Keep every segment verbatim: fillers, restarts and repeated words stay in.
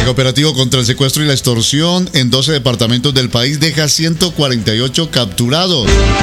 El operativo contra el secuestro y la extorsión en doce departamentos del país deja ciento cuarenta y ocho capturados.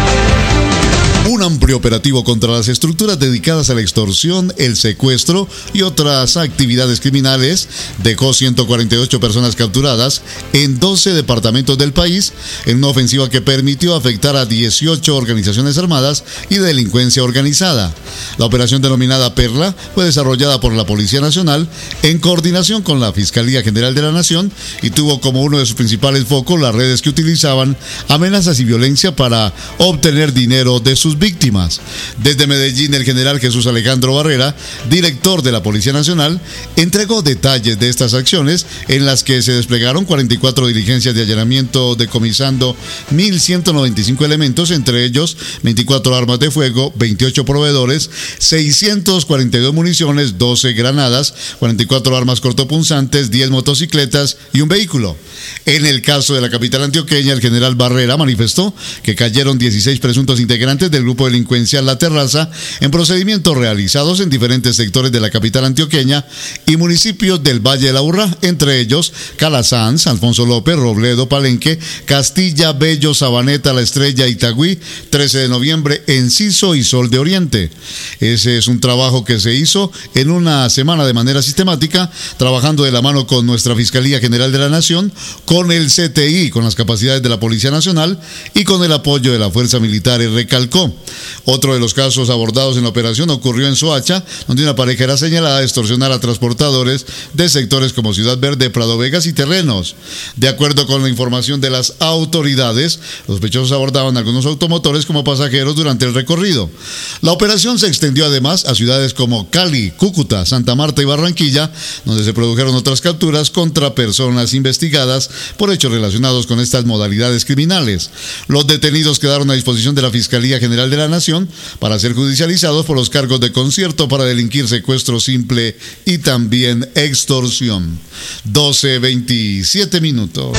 Un amplio operativo contra las estructuras dedicadas a la extorsión, el secuestro y otras actividades criminales dejó ciento cuarenta y ocho personas capturadas en doce departamentos del país en una ofensiva que permitió afectar a dieciocho organizaciones armadas y delincuencia organizada. La operación denominada Perla fue desarrollada por la Policía Nacional en coordinación con la Fiscalía General de la Nación y tuvo como uno de sus principales focos las redes que utilizaban amenazas y violencia para obtener dinero de sus víctimas. Desde Medellín, el general Jesús Alejandro Barrera, director de la Policía Nacional, entregó detalles de estas acciones en las que se desplegaron cuarenta y cuatro diligencias de allanamiento decomisando mil ciento noventa y cinco elementos, entre ellos veinticuatro armas de fuego, veintiocho proveedores, seiscientas cuarenta y dos municiones, doce granadas, cuarenta y cuatro armas cortopunzantes, diez motocicletas y un vehículo. En el caso de la capital antioqueña, el general Barrera manifestó que cayeron dieciséis presuntos integrantes del grupo delincuencial La Terraza en procedimientos realizados en diferentes sectores de la capital antioqueña y municipios del Valle de la Urrá, entre ellos Calasanz, Alfonso López, Robledo, Palenque, Castilla, Bello, Sabaneta, La Estrella, Itagüí, trece de noviembre, Enciso y Sol de Oriente. Ese es un trabajo que se hizo en una semana de manera sistemática, trabajando de la mano con nuestra Fiscalía General de la Nación, con el C T I, con las capacidades de la Policía Nacional y con el apoyo de la Fuerza Militar, y recalcó. Otro de los casos abordados en la operación ocurrió en Soacha, donde una pareja era señalada de extorsionar a transportadores de sectores como Ciudad Verde, Prado Vegas y Terrenos. De acuerdo con la información de las autoridades, los sospechosos abordaban algunos automotores como pasajeros durante el recorrido. La operación se extendió además a ciudades como Cali, Cúcuta, Santa Marta y Barranquilla, donde se produjeron otras capturas contra personas investigadas por hechos relacionados con estas modalidades criminales. Los detenidos quedaron a disposición de la Fiscalía General de la Nación para ser judicializados por los cargos de concierto para delinquir, secuestro simple y también extorsión. doce veintisiete minutos.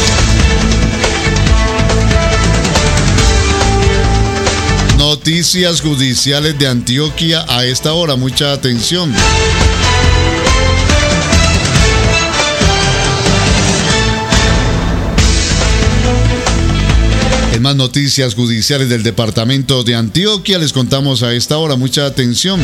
Noticias judiciales de Antioquia a esta hora, mucha atención. En más noticias judiciales del departamento de Antioquia les contamos a esta hora, mucha atención.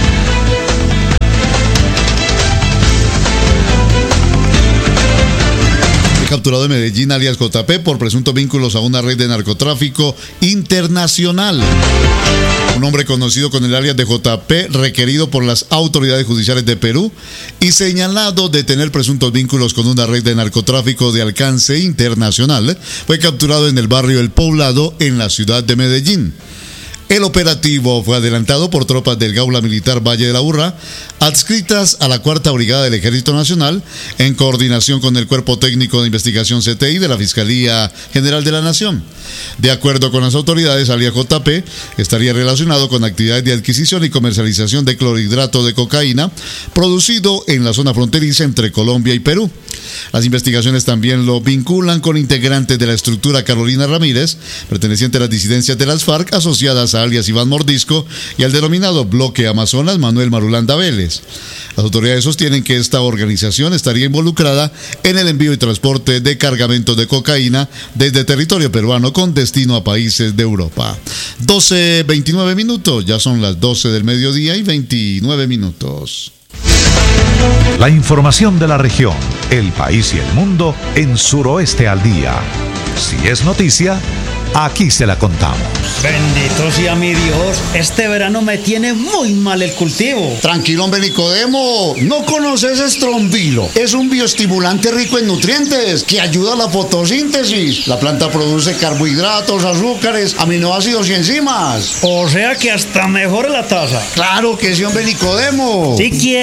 Capturado en Medellín, alias J P, por presuntos vínculos a una red de narcotráfico internacional. Un hombre conocido con el alias de J P, requerido por las autoridades judiciales de Perú y señalado de tener presuntos vínculos con una red de narcotráfico de alcance internacional, fue capturado en el barrio El Poblado, en la ciudad de Medellín. El operativo fue adelantado por tropas del Gaula Militar Valle de la Urrá, adscritas a la Cuarta Brigada del Ejército Nacional, en coordinación con el Cuerpo Técnico de Investigación C T I de la Fiscalía General de la Nación. De acuerdo con las autoridades, alias J P estaría relacionado con actividades de adquisición y comercialización de clorhidrato de cocaína, producido en la zona fronteriza entre Colombia y Perú. Las investigaciones también lo vinculan con integrantes de la estructura Carolina Ramírez, perteneciente a las disidencias de las FARC, asociadas a alias Iván Mordisco y al denominado Bloque Amazonas Manuel Marulanda Vélez. Las autoridades sostienen que esta organización estaría involucrada en el envío y transporte de cargamentos de cocaína desde territorio peruano con destino a países de Europa. doce veintinueve minutos, ya son las doce del mediodía y veintinueve minutos. La información de la región, el país y el mundo en Suroeste al Día. Si es noticia, aquí se la contamos. Bendito sea mi Dios, este verano me tiene muy mal el cultivo. Tranquilo, hombre Nicodemo, ¿no conoces Estrombilo? Es un bioestimulante rico en nutrientes que ayuda a la fotosíntesis. La planta produce carbohidratos, azúcares, aminoácidos y enzimas. O sea que hasta mejora la tasa. Claro que sí, hombre Nicodemo. Sí quiero.